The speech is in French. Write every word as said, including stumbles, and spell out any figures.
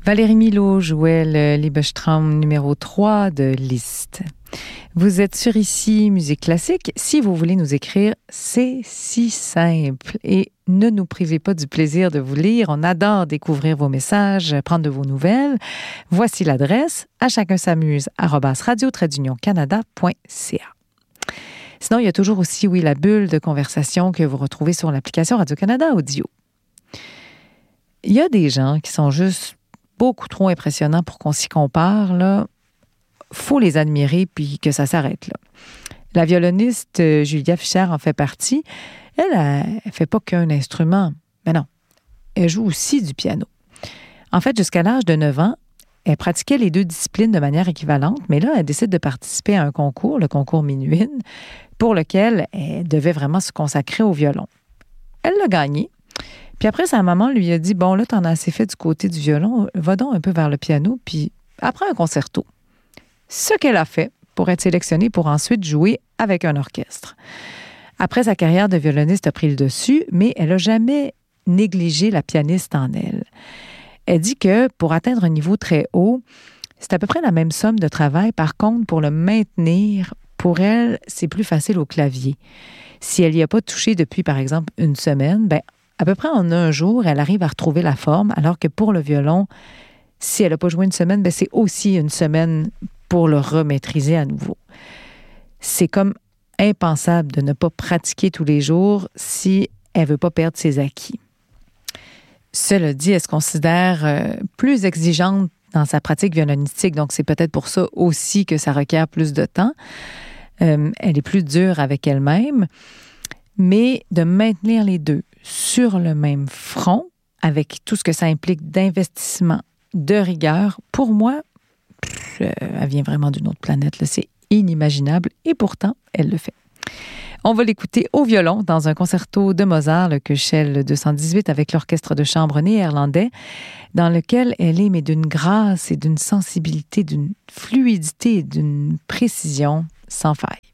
Valérie Milot jouait le Liebestraum numéro trois de Liszt. Vous êtes sur Ici Musique Classique. Si vous voulez nous écrire, c'est si simple. Et ne nous privez pas du plaisir de vous lire. On adore découvrir vos messages, prendre de vos nouvelles. Voici l'adresse à chacun s'amuse arobase radio trait d'union canada point c a. Sinon, il y a toujours aussi, oui, la bulle de conversation que vous retrouvez sur l'application Radio-Canada Audio. Il y a des gens qui sont juste beaucoup trop impressionnants pour qu'on s'y compare, là. Faut les admirer puis que ça s'arrête, là. La violoniste euh, Julia Fischer en fait partie. Elle, elle, elle fait pas qu'un instrument. Mais non, elle joue aussi du piano. En fait, jusqu'à l'âge de neuf ans, elle pratiquait les deux disciplines de manière équivalente, mais là, elle décide de participer à un concours, le concours Minuine, pour lequel elle devait vraiment se consacrer au violon. Elle l'a gagné. Puis après, sa maman lui a dit, bon, là, t'en as assez fait du côté du violon, va donc un peu vers le piano, puis apprends un concerto. Ce qu'elle a fait pour être sélectionnée pour ensuite jouer avec un orchestre. Après, sa carrière de violoniste a pris le dessus, mais elle n'a jamais négligé la pianiste en elle. Elle dit que pour atteindre un niveau très haut, c'est à peu près la même somme de travail. Par contre, pour le maintenir, pour elle, c'est plus facile au clavier. Si elle n'y a pas touché depuis, par exemple, une semaine, ben à peu près en un jour, elle arrive à retrouver la forme, alors que pour le violon, si elle n'a pas joué une semaine, ben c'est aussi une semaine pour le remaîtriser à nouveau. C'est comme impensable de ne pas pratiquer tous les jours si elle ne veut pas perdre ses acquis. Cela dit, elle se considère euh, plus exigeante dans sa pratique violonistique, donc c'est peut-être pour ça aussi que ça requiert plus de temps. Euh, elle est plus dure avec elle-même, mais de maintenir les deux sur le même front, avec tout ce que ça implique d'investissement, de rigueur, pour moi, pff, euh, elle vient vraiment d'une autre planète, là. C'est inimaginable, et pourtant, elle le fait. On va l'écouter au violon dans un concerto de Mozart, le Köchel deux cent dix-huit, avec l'orchestre de chambre néerlandais, dans lequel elle est, mais d'une grâce et d'une sensibilité, d'une fluidité et d'une précision sans faille.